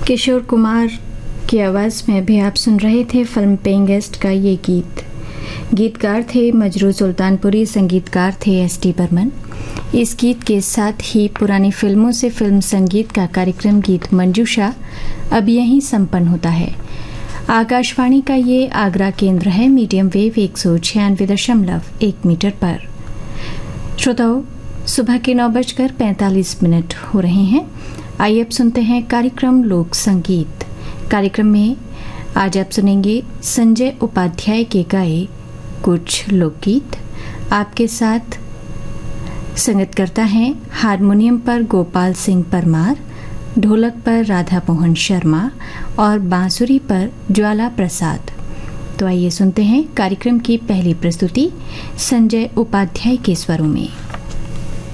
किशोर कुमार की आवाज़ में अभी आप सुन रहे थे फिल्म पेइंग गेस्ट का ये गीत। गीतकार थे मजरू सुल्तानपुरी, संगीतकार थे एस.टी. बर्मन। इस गीत के साथ ही पुरानी फिल्मों से फिल्म संगीत का कार्यक्रम गीत मंजूषा अब यहीं संपन्न होता है। आकाशवाणी का ये आगरा केंद्र है, मीडियम वेव 196.1 मीटर पर। श्रोताओ, सुबह के 9:45 हो रहे हैं। आइए अब सुनते हैं कार्यक्रम लोक संगीत। कार्यक्रम में आज आप सुनेंगे संजय उपाध्याय के गाए कुछ लोकगीत। आपके साथ संगत करता है हारमोनियम पर गोपाल सिंह परमार, ढोलक पर राधा मोहन शर्मा और बांसुरी पर ज्वाला प्रसाद। तो आइए सुनते हैं कार्यक्रम की पहली प्रस्तुति संजय उपाध्याय के स्वरों में।